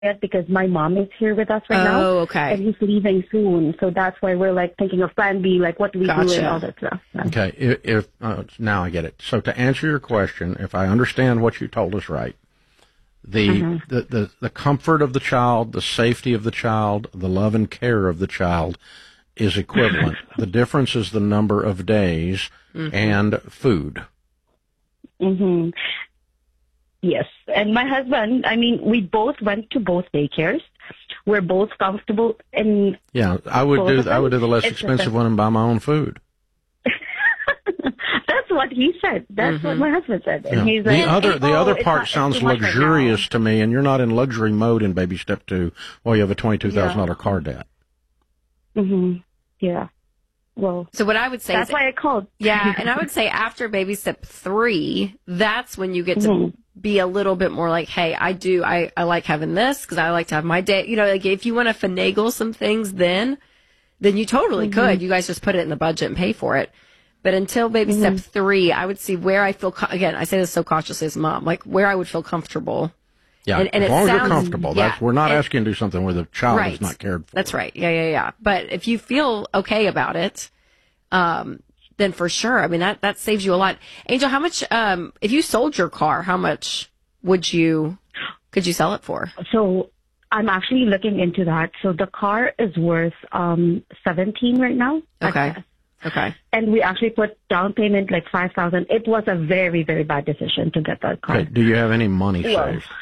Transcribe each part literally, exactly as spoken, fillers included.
yet because my mom is here with us right now. Oh, okay. And he's leaving soon. So that's why we're like thinking of plan B, like what do we Gotcha. do and all that stuff. Yeah. Okay. If, if uh, now I get it. So to answer your question, if I understand what you told us right, the, Mm-hmm. the, the, the comfort of the child, the safety of the child, the love and care of the child is equivalent. The difference is the number of days Mm-hmm. and food. Mm-hmm. Yes. And my husband, I mean, we both went to both daycares. We're both comfortable in. Yeah, I would both do of them. I would do the less It's expensive just one and buy my own food. That's what he said. That's Mm-hmm. what my husband said. And Yeah. he's The like, other the oh, other it's part not- it's sounds too much right luxurious now. to me, and you're not in luxury mode in baby step two. Well, you have a twenty-two thousand dollar Yeah. car debt. Mm-hmm. Yeah. Well, So what I would say that's is, why I called. yeah, and I would say after baby step three, that's when you get to Mhm. be a little bit more like, hey, I do, I, I like having this because I like to have my day. You know, like if you want to finagle some things, then, then you totally Mm-hmm. could. You guys just put it in the budget and pay for it. But until baby Mm-hmm. step three, I would see where I feel, co- again, I say this so cautiously as a mom, like where I would feel comfortable. Yeah, And- and as it long as you're sounds- comfortable. yeah, That's we're not and- asking you to do something where the child Right. is not cared for. That's right. Yeah, yeah, yeah. But if you feel okay about it, um, then for sure, I mean, that, that saves you a lot. Angel, how much, um, if you sold your car, how much would you, could you sell it for? So I'm actually looking into that. So the car is worth um seventeen right now. Okay. Okay. And we actually put down payment like five thousand. It was a very, very bad decision to get that car. Okay. Do you have any money Well, saved?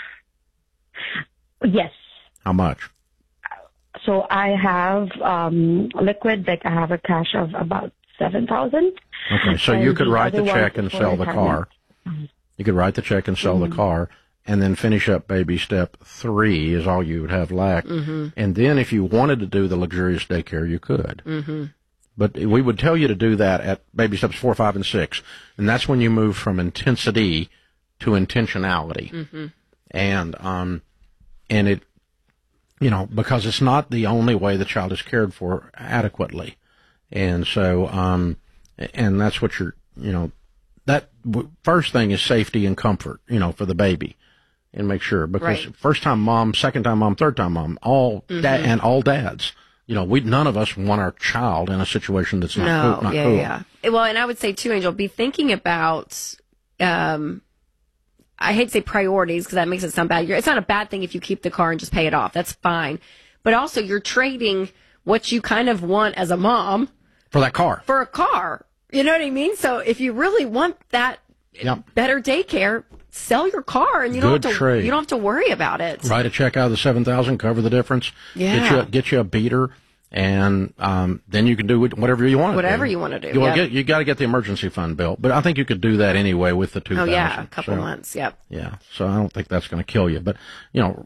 Yes. How much? So I have um liquid, like I have a cash of about seven thousand. Okay, so And you could the write the other one check is and for sell the retirement. car. You could write the check and sell Mm-hmm. the car, and then finish up baby step three is all you would have left. Mm-hmm. And then if you wanted to do the luxurious daycare, you could. Mm-hmm. But we would tell you to do that at baby steps four, five, and six, and that's when you move from intensity to intentionality. Mm-hmm. And um, and it, you know, because it's not the only way the child is cared for adequately, and so um, and that's what you're, you know, that w- first thing is safety and comfort, you know, for the baby, and make sure because Right. first time mom, second time mom, third time mom, all Mm-hmm. da- and all dads. You know, we none of us want our child in a situation that's not No, cool. Not yeah, cool. yeah. Well, and I would say too, Angel, be thinking about, um, I hate to say priorities because that makes it sound bad. You're, it's not a bad thing if you keep the car and just pay it off. That's fine. But also you're trading what you kind of want as a mom For that car. for a car. You know what I mean? So if you really want that Yep. better daycare, sell your car and you Good don't have to, trade. you don't have to worry about it. Write a check out of the seven thousand, cover the difference. Yeah. Get you, get you a beater, and um, then you can do whatever you want. Whatever to. you wanna do, You, wanna yep. get, you got to get the emergency fund built, but I think you could do that anyway with the two Oh thousand. yeah, a couple so, months. Yep. Yeah, so I don't think that's going to kill you, but you know,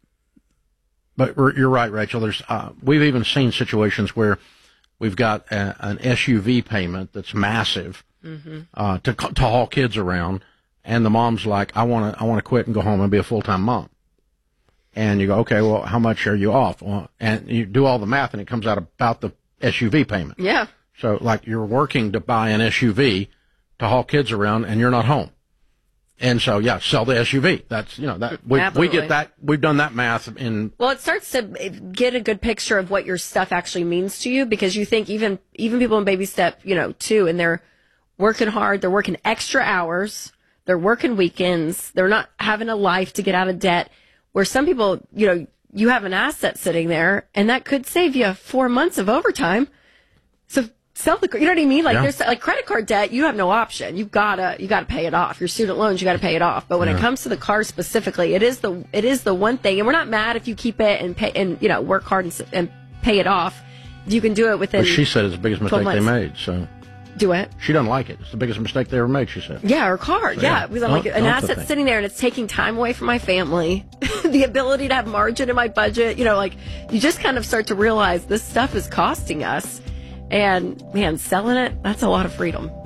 but we're- you're right, Rachel. There's uh, we've even seen situations where we've got a, an S U V payment that's massive Mm-hmm. uh, to to haul kids around, and the mom's like, I want to I want to quit and go home and be a full time mom. And you go, okay, well, how much are you off? Well, and you do all the math, and it comes out about the S U V payment. Yeah. So, like, you're working to buy an S U V to haul kids around, and you're not home. And so, yeah, sell the S U V. That's, you know, that we, we Absolutely. get that. We've done that math in. Well, it starts to get a good picture of what your stuff actually means to you because you think even even people in baby step, you know, two, and they're working hard, they're working extra hours, they're working weekends, they're not having a life to get out of debt. Where some people, you know, you have an asset sitting there, and that could save you four months of overtime. So sell the, you know what I mean? Like Yeah. there's like credit card debt, you have no option. You've gotta, you gotta pay it off. Your student loans, you gotta pay it off. But when it Yeah. comes to the car specifically, it is the, it is the one thing. And we're not mad if you keep it and pay, and you know, work hard and, s- and pay it off. You can do it within. But she said it's the biggest mistake twelve they months. made. So Do it. she doesn't like it. It's the biggest mistake they ever made. She said. Yeah, or car. So, yeah, yeah. because I'm like Don't- an don't asset think. sitting there and it's taking time away from my family. The ability to have margin in my budget. You know, like you just kind of start to realize this stuff is costing us. And man, selling it, that's a lot of freedom.